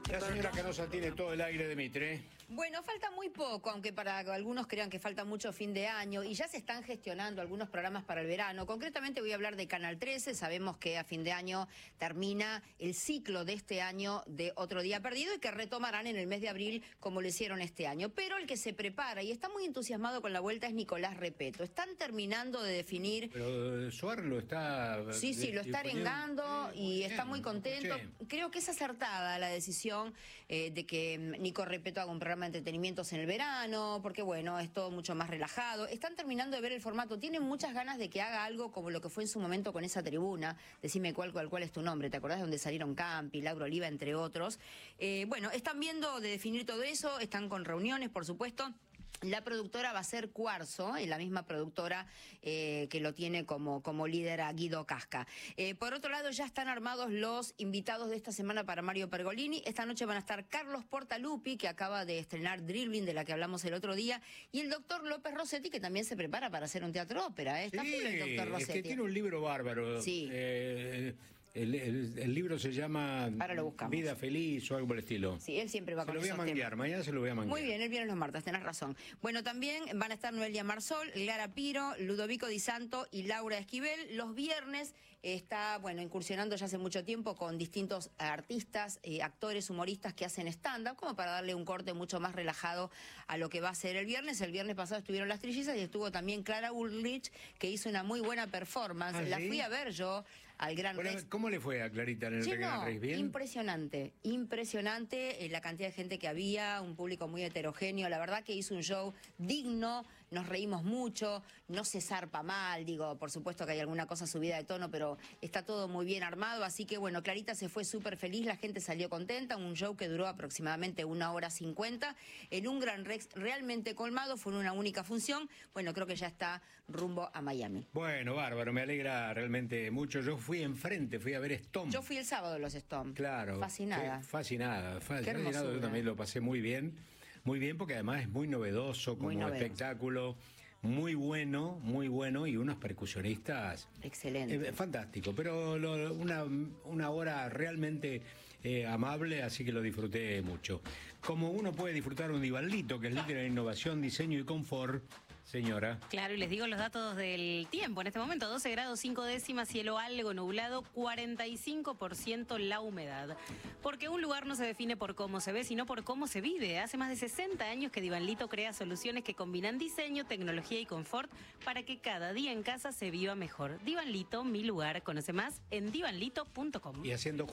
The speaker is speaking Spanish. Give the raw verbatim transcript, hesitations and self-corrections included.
La señora Canosa tiene todo el aire de Mitre. Bueno, falta muy poco, aunque para algunos crean que falta mucho fin de año, y ya se están gestionando algunos programas para el verano. Concretamente voy a hablar de Canal trece. Sabemos que a fin de año termina el ciclo de este año de Otro Día Perdido y que retomarán en el mes de abril como lo hicieron este año. Pero el que se prepara y está muy entusiasmado con la vuelta es Nicolás Repeto. Están terminando de definir... Pero Suar lo está... Sí, sí, lo está arengando y bien, está muy contento. escuché. Creo que es acertada la decisión eh, de que Nico Repeto haga un programa de entretenimientos en el verano, porque bueno, es todo mucho más relajado. Están terminando de ver el formato, tienen muchas ganas de que haga algo como lo que fue en su momento con esa tribuna. Decime cuál, cuál, cuál es tu nombre, ¿te acordás de donde salieron Campi, Laura Oliva, entre otros? Eh, bueno, están viendo de definir todo eso, están con reuniones, por supuesto. La productora va a ser Cuarzo, la misma productora eh, que lo tiene como, como líder a Guido Casca. Eh, por otro lado, ya están armados los invitados de esta semana para Mario Pergolini. Esta noche van a estar Carlos Portalupi, que acaba de estrenar Dribbling, de la que hablamos el otro día, y el doctor López Rossetti, que también se prepara para hacer un teatro ópera. ¿eh? Está Sí, full el doctor Rossetti. es que tiene un libro bárbaro. Sí. Eh, el, el, el libro se llama Ahora lo buscamos. Vida Feliz o algo por el estilo. Sí, él siempre va Se con lo voy a esos manguear, temas. mañana se lo voy a manguear. Muy bien, el viernes los martes, tenés razón. Bueno, también van a estar Noelia Marsol, Lara Piro, Ludovico Di Santo y Laura Esquivel. Los viernes está, bueno, incursionando ya hace mucho tiempo con distintos artistas, eh, actores, humoristas que hacen stand-up, como para darle un corte mucho más relajado a lo que va a ser el viernes. El viernes pasado estuvieron Las Trillizas y estuvo también Clara Ulrich, que hizo una muy buena performance. ¿Ah, La sí? fui a ver yo al Gran Bueno, Rex. ¿cómo le fue a Clarita en el Sí, Gran no, Rex? ¿Bien? impresionante, impresionante eh, la cantidad de gente que había, un público muy heterogéneo, la verdad que hizo un show digno, nos reímos mucho, no se zarpa mal, digo, por supuesto que hay alguna cosa subida de tono, pero está todo muy bien armado, así que bueno, Clarita se fue súper feliz, la gente salió contenta, un show que duró aproximadamente una hora cincuenta, en un Gran Rex realmente colmado, fue en una única función, bueno, creo que ya está rumbo a Miami. Bueno, bárbaro, me alegra realmente mucho. Yo fui enfrente, fui a ver Stomp. Yo fui el sábado a los Stomp. Claro. Fascinada. Qué fascinada. Fascinada. Qué hermosura. Yo también lo pasé muy bien. Muy bien, porque además es muy novedoso como Muy novedoso. espectáculo. Muy bueno, muy bueno. Y unos percusionistas. Excelente. Eh, fantástico. Pero lo, una, una hora realmente eh, amable, así que lo disfruté mucho. Como uno puede disfrutar un Divalito, que es líder en innovación, diseño y confort. Señora. Claro, y les digo los datos del tiempo. En este momento, doce grados cinco décimas, cielo algo nublado, cuarenta y cinco por ciento la humedad. Porque un lugar no se define por cómo se ve, sino por cómo se vive. Hace más de sesenta años que Divanlito crea soluciones que combinan diseño, tecnología y confort para que cada día en casa se viva mejor. Divanlito, mi lugar. Conoce más en divanlito punto com. Y haciendo